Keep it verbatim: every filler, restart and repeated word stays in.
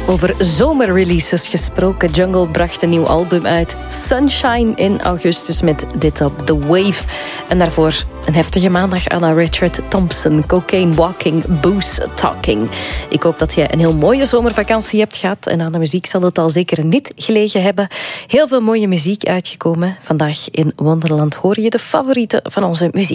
Over zomerreleases gesproken. Jungle bracht een nieuw album uit. Sunshine in augustus met dit op The Wave. En daarvoor een heftige maandag à la Richard Thompson. Cocaine Walking, Booze Talking. Ik hoop dat jij een heel mooie zomervakantie hebt gehad. En aan de muziek zal het al zeker niet gelegen hebben. Heel veel mooie muziek uitgekomen. Vandaag in Wonderland hoor je de favorieten van onze muziek.